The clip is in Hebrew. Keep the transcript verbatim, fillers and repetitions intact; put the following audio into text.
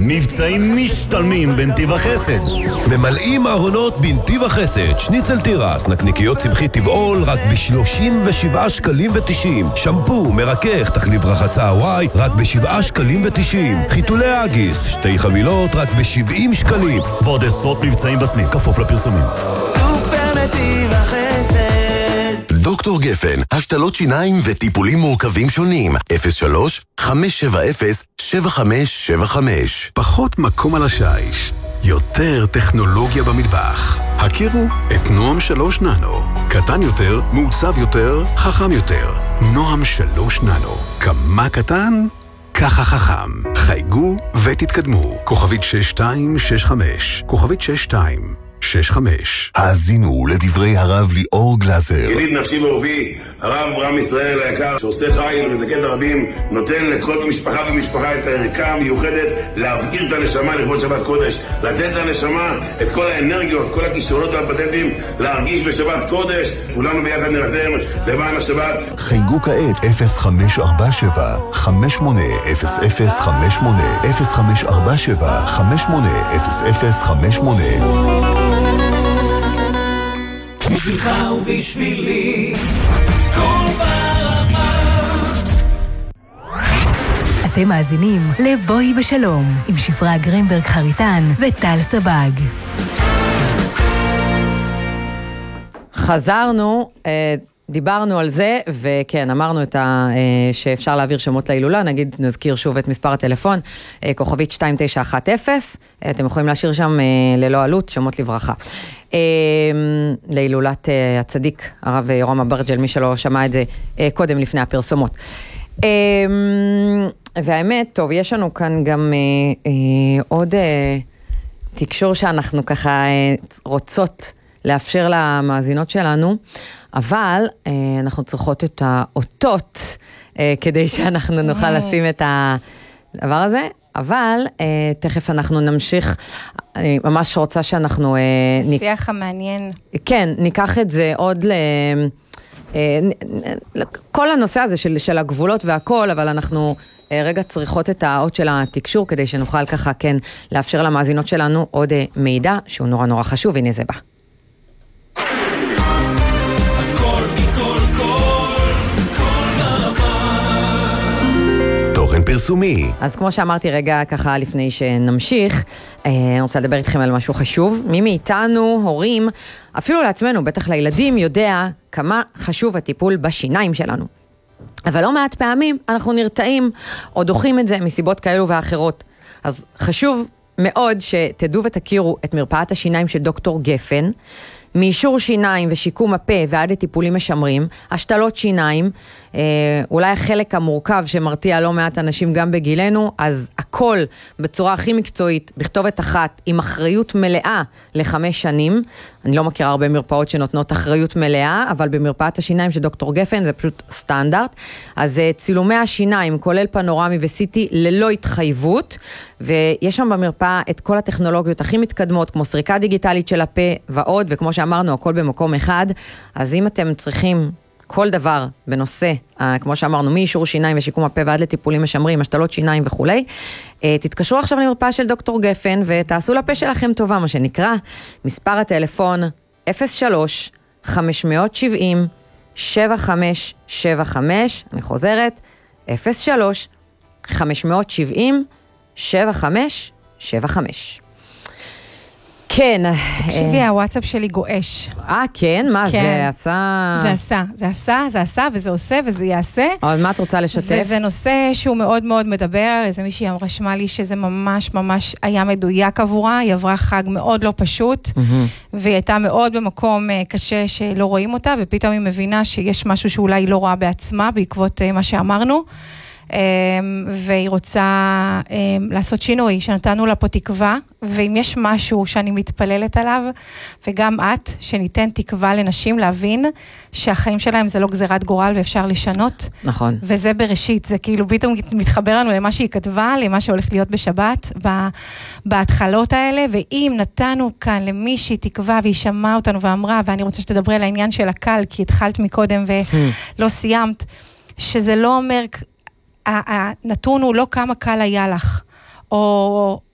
מבצעים משתלמים בנתיב החסד. ממלאים ארונות בנתיב החסד. שניצל תירס, נקניקיות צמחית טבעול, רק ב-שלושים ושבעה שקלים ותשעים. שמפו, מרכך, תחליף רחצה הוואי, רק ב-שבעה שקלים ותשעים. חיתולי אגיס, שתי חבילות, רק ב-שבעים שקלים. ועוד עשרות מבצעים בסניף, כפוף לפרסומים. סופר נתיב החסד. דוקטור גפן, השתלות שיניים וטיפולים מורכבים שונים. אפס שלוש חמש שבע אפס שבע חמש שבע חמש. פחות מקום על השיש, יותר טכנולוגיה במטבח. הכירו את נועם שלוש ננו. קטן יותר, מעוצב יותר, חכם יותר. נועם שלוש ננו. כמה קטן? ככה חכם. חייגו ותתקדמו. כוכבית שש שתיים שש חמש. כוכבית שש שתיים שש חמש. האזינו לדברי הרב ליאור גלזר. ידיד נפשי ואהובי, הרב אברהם ישראל היקר, שעושה חיל ומזכה את הרבים, נותן לכל משפחה ומשפחה את הערכה המיוחדת להבעיר את הנשמה לכבוד שבת קודש, לתת לנשמה את כל האנרגיות, כל הכישרונות והפטנטים, להרגיש בשבת קודש. כולנו ביחד נרתם למען השבת. חייגו כעת אפס חמש ארבע שבע חמש שמונה אפס אפס חמש שמונה אפס חמש ארבע שבע חמש שמונה אפס אפס חמש שמונה. בשבילך ובשבילי כל ברמה. אתם מאזינים לבואי בשלום עם שפרה גרינברג חריטן וטל סבג. חזרנו, דיברנו על זה, וכן, אמרנו את ה, שאפשר להעביר שמות להילולה, נגיד נזכיר שוב את מספר הטלפון, כוכבית שתיים תשע אחת אפס, אתם יכולים להשאיר שם ללא עלות, שמות לברכה. להילולת הצדיק, הרב יורם אברג'ל, מי שלא שמע את זה קודם לפני הפרסומות. והאמת, טוב, יש לנו כאן גם עוד תקשור שאנחנו ככה רוצות לאפשר למאזינות שלנו, אבל אנחנו צריכות את האותות כדי שאנחנו נוכל לשים את הדבר הזה, אבל תכף אנחנו נמשיך, אני ממש רוצה שאנחנו... השיח המעניין. כן, ניקח את זה עוד ל... כל הנושא הזה של, של הגבולות והכל, אבל אנחנו רגע צריכות את האות של התקשור, כדי שנוכל ככה כן לאפשר למאזינות שלנו עוד מידע, שהוא נורא נורא חשוב, הנה זה בא. פרסומי. אז כמו שאמרתי רגע ככה לפני שנמשיך, אני רוצה לדבר איתכם על משהו חשוב. מי מאיתנו, הורים, אפילו לעצמנו, בטח לילדים, יודע כמה חשוב הטיפול בשיניים שלנו. אבל לא מעט פעמים אנחנו נרתעים או דוחים את זה מסיבות כאלו ואחרות. אז חשוב מאוד שתדעו ותכירו את מרפאת השיניים של דוקטור גפן, מאישור שיניים ושיקום הפה ועד לטיפולים משמרים, השתלות שיניים, אה, אולי החלק המורכב שמרתיע לא מעט אנשים גם בגילנו, אז הכל בצורה הכי מקצועית, בכתובת אחת, עם אחריות מלאה לחמש שנים. אני לא מכירה הרבה מרפאות שנותנות אחריות מלאה, אבל במרפאת השיניים של דוקטור גפן זה פשוט סטנדרט. אז אה, צילומי השיניים, כולל פנורמי וסיטי, ללא התחייבות, ויש שם במרפאה את כל הטכנולוגיות הכי מתקדמות, כמו סריקה דיגיטלית של הפה ועוד, וכמו שאמרנו, הכל במקום אחד. אז אם אתם צריכים כל דבר בנושא, כמו שאמרנו, מאישור שיניים ושיקום הפה ועד לטיפולים משמרים, השתלות שיניים וכולי, תתקשרו עכשיו למרפאה של דוקטור גפן ותעשו לפה שלכם טובה, מה שנקרא. מספר הטלפון אפס שלוש חמש שבע אפס שבע חמש שבע חמש, אני חוזרת, אפס שלוש חמש שבע אפס שבע חמש שבע חמש. כן. תקשיבי, הוואטסאפ שלי גואש. אה, כן? מה, זה עשה... זה עשה, זה עשה, זה עשה, וזה עושה, וזה יעשה. אבל מה את רוצה לשתף? וזה נושא שהוא מאוד מאוד מדבר, איזה מישהי רשמה לי שזה ממש ממש היה מדויק עבורה, היא עברה חג מאוד לא פשוט, והיא הייתה מאוד במקום קשה שלא רואים אותה, ופתאום היא מבינה שיש משהו שאולי היא לא רואה בעצמה, בעקבות מה שאמרנו. והיא רוצה לעשות שינוי, שנתנו לה פה תקווה, ואם יש משהו שאני מתפללת עליו, וגם את, שניתן תקווה לנשים להבין שהחיים שלהם זה לא גזירת גורל ואפשר לשנות. נכון. וזה בראשית, זה כאילו פתאום מתחבר לנו למה שהיא כתבה, למה שהולך להיות בשבת, בהתחלות האלה, ואם נתנו כאן למישהי תקווה, והיא שמעה אותנו ואמרה, ואני רוצה שתדברי על העניין של הקל, כי התחלת מקודם ולא סיימת, שזה לא אומר... הנתון הוא לא כמה קל היה לך, או